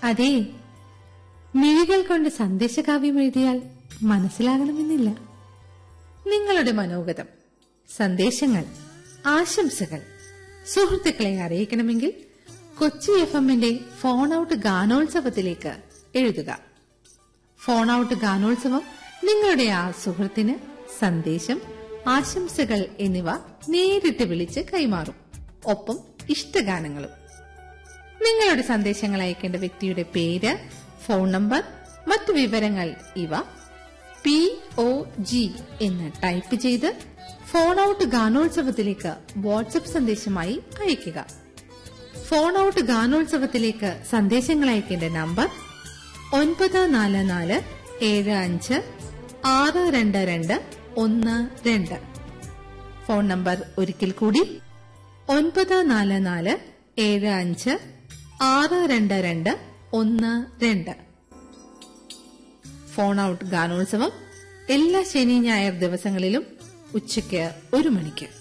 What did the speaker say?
അതെ, മിഴികൾ കൊണ്ട് സന്ദേശകാവ്യം എഴുതിയാൽ മനസ്സിലാകണമെന്നില്ല. നിങ്ങളുടെ മനോഗതം, സന്ദേശങ്ങൾ, ആശംസകൾ സുഹൃത്തുക്കളെ അറിയിക്കണമെങ്കിൽ കൊച്ചി FM-ന്റെ ഫോൺ ഔട്ട് ഗാനോത്സവത്തിലേക്ക് എഴുതുക. ഫോൺ ഔട്ട് ഗാനോത്സവം നിങ്ങളുടെ ആ സുഹൃത്തിന് സന്ദേശം, ആശംസകൾ എന്നിവ നേരിട്ട് വിളിച്ച് കൈമാറും. ഒപ്പം ഇഷ്ടഗാനങ്ങളും. നിങ്ങളുടെ സന്ദേശങ്ങൾ അയക്കേണ്ട വ്യക്തിയുടെ പേര്, ഫോൺ നമ്പർ, മറ്റു വിവരങ്ങൾ ഇവ POG എന്ന് ടൈപ്പ് ചെയ്ത് ഫോൺ ഔട്ട് ഗാനോത്സവത്തിലേക്ക് വാട്സ്ആപ്പ് സന്ദേശമായി അയയ്ക്കുക. ഫോൺ ഔട്ട് ഗാനോത്സവത്തിലേക്ക് സന്ദേശങ്ങൾ അയക്കേണ്ട നമ്പർ 9445262212. ഫോൺ നമ്പർ ഒരിക്കൽ കൂടി 9445262212. ഫോൺ ഔട്ട് ഗാനോത്സവം എല്ലാ ശനി ഞായർ ദിവസങ്ങളിലും ഉച്ചയ്ക്ക് 1 മണിക്ക്.